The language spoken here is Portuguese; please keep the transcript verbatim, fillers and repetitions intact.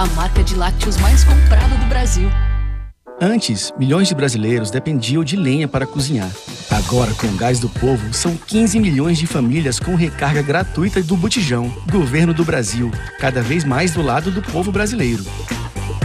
a marca de lácteos mais comprada do Brasil. Antes, milhões de brasileiros dependiam de lenha para cozinhar. Agora, com o Gás do Povo, são quinze milhões de famílias com recarga gratuita do botijão. Governo do Brasil, cada vez mais do lado do povo brasileiro.